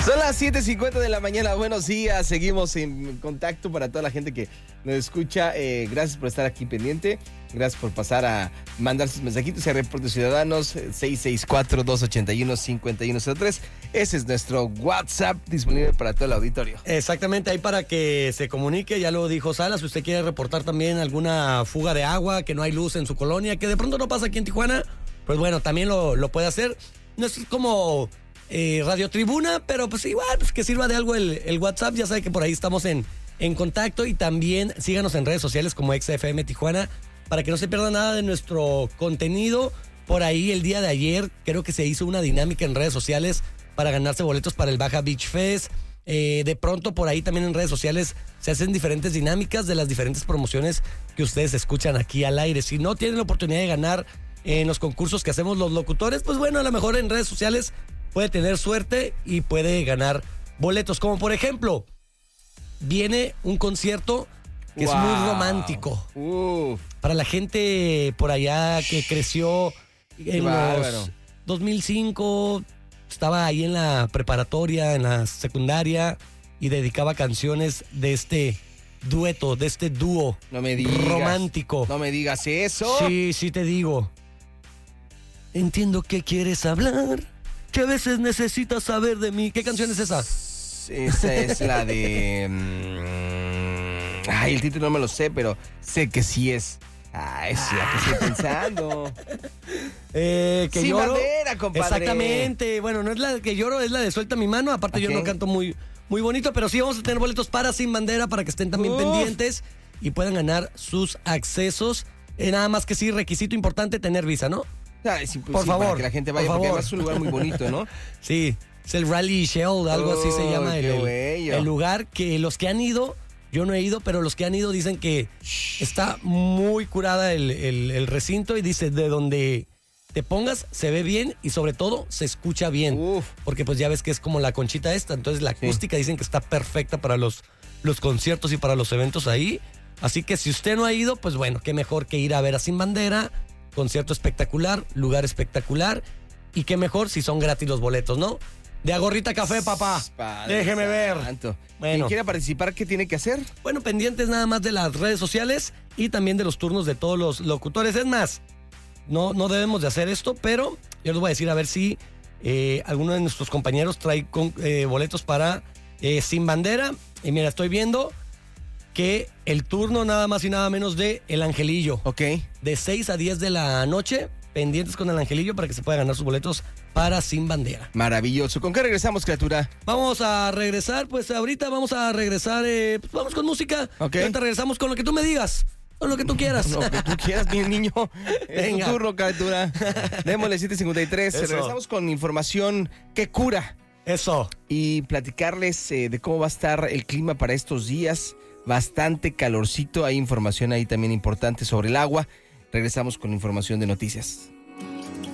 Son las 7:50 de la mañana. Buenos días. Seguimos en contacto para toda la gente que nos escucha. Gracias por estar aquí pendiente. Gracias por pasar a mandar sus mensajitos a Reporte Ciudadanos 664-281-5103. Ese es nuestro WhatsApp disponible para todo el auditorio. Exactamente, ahí para que se comunique, ya lo dijo Salas, si usted quiere reportar también alguna fuga de agua, que no hay luz en su colonia, que de pronto no pasa aquí en Tijuana, pues bueno, también lo puede hacer. No es como Radio Tribuna, pero pues igual, pues que sirva de algo el WhatsApp, ya sabe que por ahí estamos en contacto y también síganos en redes sociales como XFM Tijuana, para que no se pierda nada de nuestro contenido. Por ahí el día de ayer creo que se hizo una dinámica en redes sociales para ganarse boletos para el Baja Beach Fest. De pronto por ahí también en redes sociales se hacen diferentes dinámicas de las diferentes promociones que ustedes escuchan aquí al aire. Si no tienen la oportunidad de ganar en los concursos que hacemos los locutores, pues bueno, a lo mejor en redes sociales puede tener suerte y puede ganar boletos. Como por ejemplo, viene un concierto que es muy romántico. Para la gente por allá que creció en los 2005, estaba ahí en la preparatoria, en la secundaria, y dedicaba canciones de este dueto, de este dúo romántico. No me digas eso. Sí te digo. Entiendo que quieres hablar, que a veces necesitas saber de mí. ¿Qué canción es esa? Esa es la de... el título no me lo sé, pero sé que sí es. Es la que estoy pensando. Que Sin lloro. bandera, compadre. Exactamente. Bueno, no es la que lloro, es la de Suelta mi mano. Aparte yo no canto muy bonito, pero sí vamos a tener boletos para Sin Bandera, para que estén también pendientes y puedan ganar sus accesos. Nada más que sí, requisito importante, tener visa, ¿no? Por favor. Para que la gente vaya, porque además es un lugar muy bonito, ¿no? Sí, es el Rally Shell, algo así se llama el lugar, que los que han ido... Yo no he ido, pero los que han ido dicen que está muy curada el recinto, y dice, de donde te pongas se ve bien y sobre todo se escucha bien. Porque pues ya ves que es como la conchita esta, entonces la acústica dicen que está perfecta para los conciertos y para los eventos ahí. Así que si usted no ha ido, pues bueno, qué mejor que ir a ver a Sin Bandera, concierto espectacular, lugar espectacular, y qué mejor si son gratis los boletos, ¿no? De a gorrita café, papá. Déjeme ver. Bueno. Quien quiera participar, ¿qué tiene que hacer? Bueno, pendientes nada más de las redes sociales y también de los turnos de todos los locutores. Es más, no debemos de hacer esto, pero yo les voy a decir a ver si alguno de nuestros compañeros trae boletos para Sin Bandera. Y mira, estoy viendo que el turno nada más y nada menos de El Angelillo. Ok. De 6 a 10 de la noche, pendientes con El Angelillo para que se pueda ganar sus boletos para Sin Bandera. Maravilloso. ¿Con qué regresamos, criatura? Vamos a regresar, pues ahorita vamos a regresar, pues vamos con música. Ok. Ahorita regresamos con lo que tú me digas, con lo que tú quieras. Lo que tú quieras, mi niño. Venga. Es tu turno, criatura. Démosle 7:53. Eso. Regresamos con información que cura. Eso. Y platicarles de cómo va a estar el clima para estos días. Bastante calorcito. Hay información ahí también importante sobre el agua. Regresamos con información de noticias.